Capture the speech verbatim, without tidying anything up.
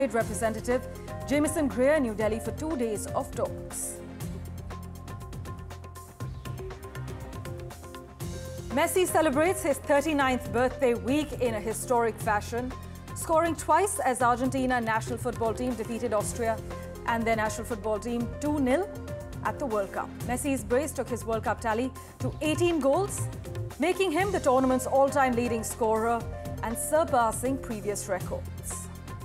Representative Jamieson Greer, New Delhi for two days of talks. Messi celebrates his thirty-ninth birthday week in a historic fashion, scoring twice as Argentina national football team defeated Austria and their national football team two nil at the World Cup. Messi's brace took his World Cup tally to eighteen goals, making him the tournament's all-time leading scorer and surpassing previous records.